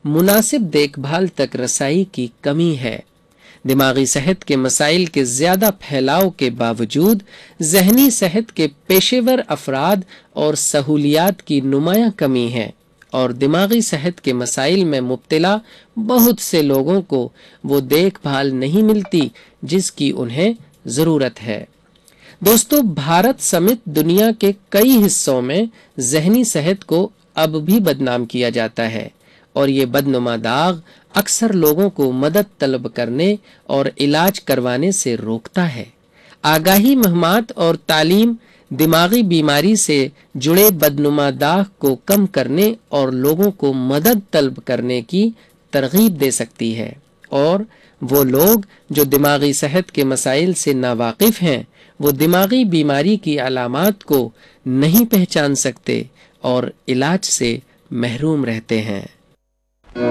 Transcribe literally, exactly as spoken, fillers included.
مناسب دیکھ بھال تک رسائی کی کمی ہے۔ دماغی صحت کے مسائل کے زیادہ پھیلاؤ کے باوجود ذہنی صحت کے پیشے ور افراد اور سہولیات کی نمایاں کمی ہے، اور دماغی صحت کے مسائل میں مبتلا بہت سے لوگوں کو وہ دیکھ بھال نہیں ملتی جس کی انہیں ضرورت ہے۔ دوستو، بھارت سمیت دنیا کے کئی حصوں میں ذہنی صحت کو اب بھی بدنام کیا جاتا ہے، اور یہ بدنما داغ اکثر لوگوں کو مدد طلب کرنے اور علاج کروانے سے روکتا ہے۔ آگاہی مہمات اور تعلیم دماغی بیماری سے جڑے بدنما داغ کو کم کرنے اور لوگوں کو مدد طلب کرنے کی ترغیب دے سکتی ہے، اور وہ لوگ جو دماغی صحت کے مسائل سے ناواقف ہیں وہ دماغی بیماری کی علامات کو نہیں پہچان سکتے اور علاج سے محروم رہتے ہیں۔